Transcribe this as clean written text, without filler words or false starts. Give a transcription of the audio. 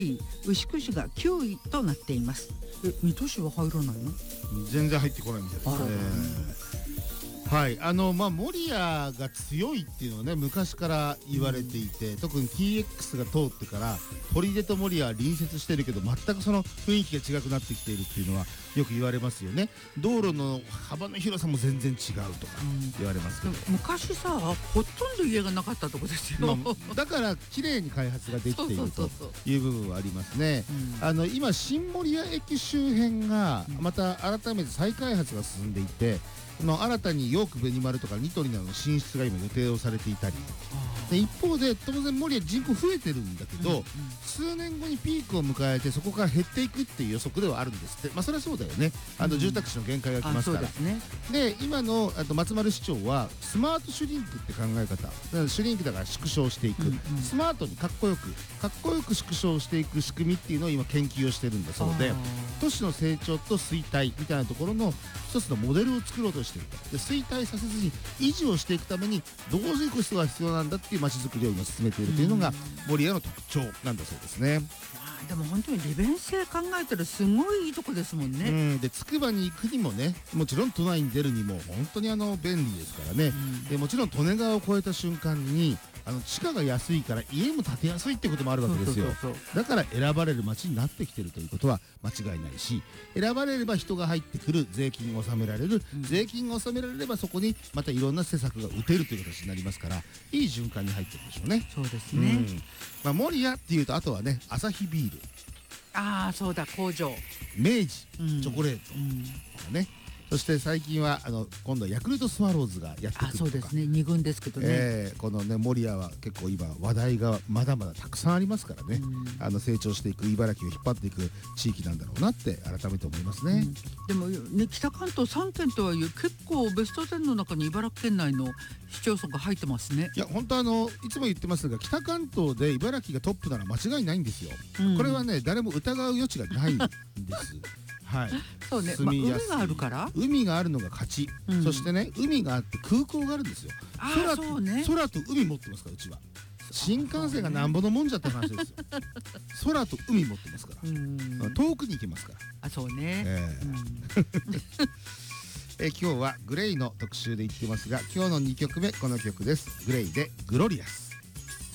牛久市が9位となっています。水戸市は入らないの？ 全然入ってこないみたいですね。はい、守谷が強いっていうのはね、昔から言われていて、特に TX が通ってから砦と守谷は隣接してるけど、全くその雰囲気が違くなってきているっていうのはよく言われますよね。道路の幅の広さも全然違うとか言われますけど、 昔さ、ほとんど家がなかったとこですよ。 だから綺麗に開発ができているという部分はありますね。今新守谷駅周辺がまた改めて再開発が進んでいて、新たにヨークベニマルとかニトリなどの進出が今予定をされていたりで、一方で当然守谷人口増えてるんだけど、数年後にピークを迎えてそこから減っていくっていう予測ではあるんですって。それはそうだよね。住宅地の限界が来ますから。で今の松丸市長はスマートシュリンクって考え方、シュリンクだから縮小していく、スマートにかっこよく縮小していく仕組みっていうのを今研究をしてるんだそうで、都市の成長と衰退みたいなところの一つのモデルを作ろうとしていると。で衰退させずに維持をしていくためにどうしていく人が必要なんだっていう街づくりを今進めているというのが守谷の特徴なんだそうですね。 でも本当に利便性考えたらすごいいいとこですもんね。 でつくばに行くにもね、もちろん都内に出るにも本当に便利ですからね。でもちろん利根川を越えた瞬間に地価が安いから家も建てやすいってこともあるわけですよ。だから選ばれる街になってきてるということは間違いないし、選ばれれば人が入ってくる、税金を納められる、税金が納められればそこにまたいろんな施策が打てるという形になりますから、いい循環に入ってるでしょうね。 そうですね。 守谷っていうとあとはね、アサヒビール、 そうだ、工場、 明治チョコレートとかね。そして最近は今度はヤクルトスワローズがやってくるとか。 そうですね、2軍ですけどね。 このね守谷は結構今話題がまだまだたくさんありますからね。成長していく茨城を引っ張っていく地域なんだろうなって改めて思いますね。 でもね、北関東3県とはいえ結構ベスト10の中に茨城県内の市町村が入ってますね。 いや本当いつも言ってますが、北関東で茨城がトップなら間違いないんですよ。これはね誰も疑う余地がないんです。はい、 そうね、海があるから、 海があるのが勝ち、そしてね海があって空港があるんですよ。空と海持ってますから、うちは新幹線がなんぼのもんじゃって話ですよ。空と海持ってますから、遠くに行けますから。 そうね。 今日はグレイの特集で言ってますが、今日の2曲目この曲です。グレイでグロリアス。